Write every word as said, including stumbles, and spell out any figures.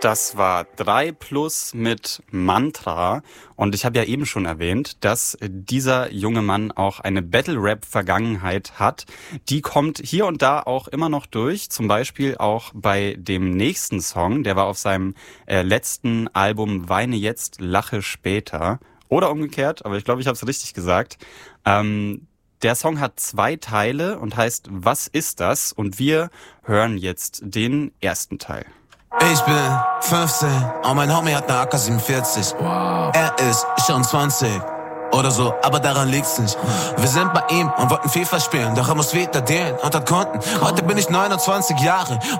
Das war drei plus mit Mantra und ich habe ja eben schon erwähnt, dass dieser junge Mann auch eine Battle-Rap-Vergangenheit hat. Die kommt hier und da auch immer noch durch, zum Beispiel auch bei dem nächsten Song, der war auf seinem äh, letzten Album Weine jetzt, lache später oder umgekehrt, aber ich glaube, ich habe es richtig gesagt. Ähm, der Song hat zwei Teile und heißt Was ist das? Und wir hören jetzt den ersten Teil. Ich bin fünfzehn und mein Homie hat ne A K siebenundvierzig. Wow. Er ist schon zwanzig oder so, aber daran liegt's nicht. Wir sind bei ihm und wollten FIFA spielen, doch er muss wieder dealen und hat Kunden. Heute bin ich neunundzwanzig Jahre